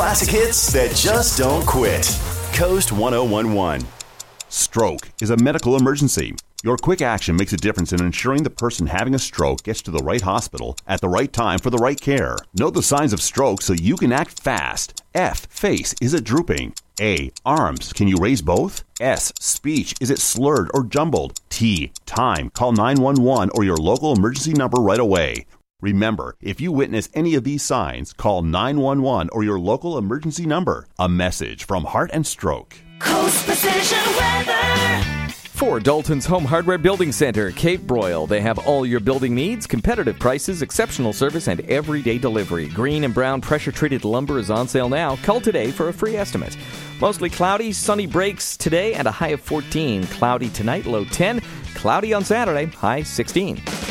classic hits that just don't quit. Coast 1011. Stroke is a medical emergency. Your quick action makes a difference in ensuring the person having a stroke gets to the right hospital at the right time for the right care. Know the signs of stroke so you can act fast. F, face, is it drooping? A, arms, can you raise both? S, speech, is it slurred or jumbled? T, time, call 911 or your local emergency number right away. Remember, if you witness any of these signs, call 911 or your local emergency number. A message from Heart and Stroke. Coast Precision Weather. For Dalton's Home Hardware Building Center, Cape Broyle, they have all your building needs, competitive prices, exceptional service, and everyday delivery. Green and brown pressure-treated lumber is on sale now. Call today for a free estimate. Mostly cloudy, sunny breaks today and a high of 14. Cloudy tonight, low 10. Cloudy on Saturday, high 16.